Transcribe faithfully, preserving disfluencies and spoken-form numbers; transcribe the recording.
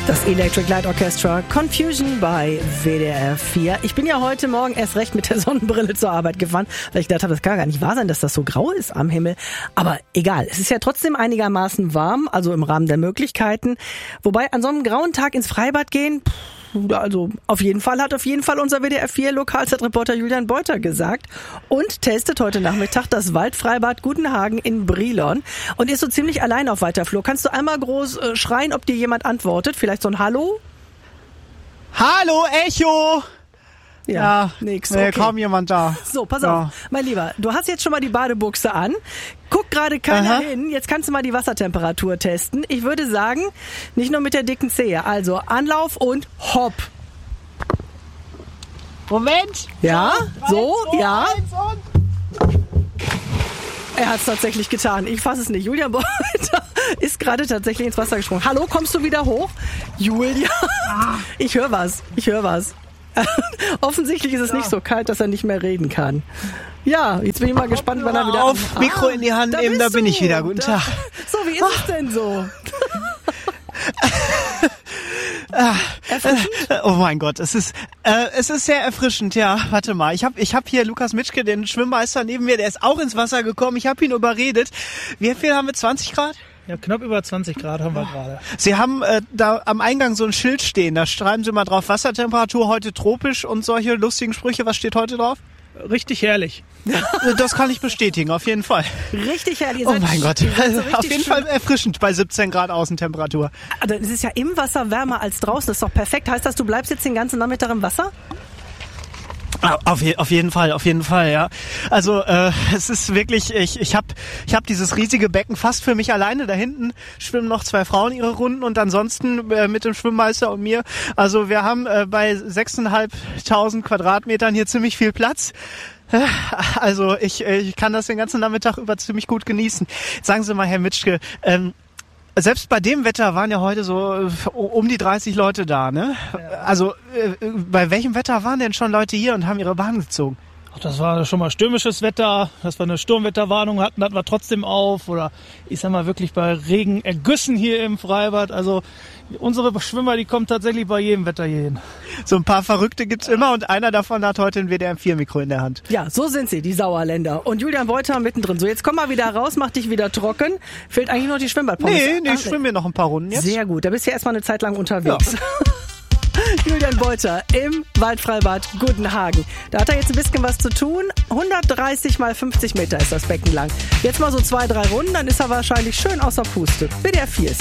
Das Electric Light Orchestra, Confusion bei W D R vier. Ich bin ja heute Morgen erst recht mit der Sonnenbrille zur Arbeit gefahren, weil ich gedacht habe, das kann gar nicht wahr sein, dass das so grau ist am Himmel. Aber egal, es ist ja trotzdem einigermaßen warm, also im Rahmen der Möglichkeiten. Wobei an so einem grauen Tag ins Freibad gehen, pff, also auf jeden Fall hat auf jeden Fall unser W D R vier Lokalzeitreporter Julian Beuter gesagt und testet heute Nachmittag das Waldfreibad Gudenhagen in Brilon und ist so ziemlich allein auf weiter Flur. Kannst du einmal groß äh, schreien, ob dir jemand antwortet? Vielleicht so ein Hallo? Hallo, Echo! Ja, ja nix. Nee, okay. Kaum jemand da. So, pass ja. auf, mein Lieber, du hast jetzt schon mal die Badebuchse an. Guck gerade keiner Aha. hin. Jetzt kannst du mal die Wassertemperatur testen. Ich würde sagen, nicht nur mit der dicken Zehe. Also Anlauf und hopp. Moment! Ja, so, eins, ja. Eins und Er hat es tatsächlich getan. Ich fasse es nicht. Julian Beuter ist gerade tatsächlich ins Wasser gesprungen. Hallo, kommst du wieder hoch? Julian, ich höre was. Ich höre was. Offensichtlich ist es ja. nicht so kalt, dass er nicht mehr reden kann. Ja, jetzt bin ich mal gespannt, wann er wieder... Auf, ah, Mikro in die Hand da nehmen, da bin du. ich wieder. Guten da, Tag. So, wie ist es denn so? Erfrischend? Oh mein Gott, es ist äh, es ist sehr erfrischend, ja. Warte mal, ich habe ich hab hier Lukas Mitschke, den Schwimmmeister neben mir, der ist auch ins Wasser gekommen. Ich habe ihn überredet. Wie viel haben wir? zwanzig Grad? Ja, knapp über zwanzig Grad haben wir oh. gerade. Sie haben äh, da am Eingang so ein Schild stehen, da schreiben Sie mal drauf, Wassertemperatur heute tropisch und solche lustigen Sprüche. Was steht heute drauf? Richtig herrlich. Das kann ich bestätigen, auf jeden Fall. Richtig herrlich. Oh mein Gott, so auf jeden Fall erfrischend bei siebzehn Grad Außentemperatur. Dann ist es ja im Wasser wärmer als draußen, das ist doch perfekt. Heißt das, du bleibst jetzt den ganzen Nachmittag im Wasser? Auf, je, auf jeden Fall, auf jeden Fall, ja. Also äh, es ist wirklich, ich ich habe ich hab dieses riesige Becken fast für mich alleine. Da hinten schwimmen noch zwei Frauen ihre Runden und ansonsten äh, mit dem Schwimmmeister und mir. Also wir haben äh, bei sechstausendfünfhundert Quadratmetern hier ziemlich viel Platz. Also ich, ich kann das den ganzen Nachmittag über ziemlich gut genießen. Sagen Sie mal, Herr Mitschke, ähm, selbst bei dem Wetter waren ja heute so um die dreißig Leute da, ne? Ja. Also äh, bei welchem Wetter waren denn schon Leute hier und haben ihre Bahn gezogen? Ach, das war schon mal stürmisches Wetter, dass wir eine Sturmwetterwarnung hatten, hatten wir trotzdem auf. Oder ich sag mal wirklich bei Regenergüssen hier im Freibad. Also unsere Schwimmer, die kommen tatsächlich bei jedem Wetter hier hin. So ein paar Verrückte gibt's immer und einer davon hat heute ein W D R vier Mikro in der Hand. Ja, so sind sie, die Sauerländer. Und Julian Beuter mittendrin. So, jetzt komm mal wieder raus, mach dich wieder trocken. Fehlt eigentlich noch die Schwimmbadpommes. Nee, nee, ich schwimme mir noch ein paar Runden jetzt. Sehr gut, da bist du ja erstmal eine Zeit lang unterwegs. Ja. Julian Beuter im Waldfreibad Gudenhagen. Da hat er jetzt ein bisschen was zu tun. hundertdreißig mal fünfzig Meter ist das Becken lang. Jetzt mal so zwei, drei Runden, dann ist er wahrscheinlich schön außer Puste. W D R vier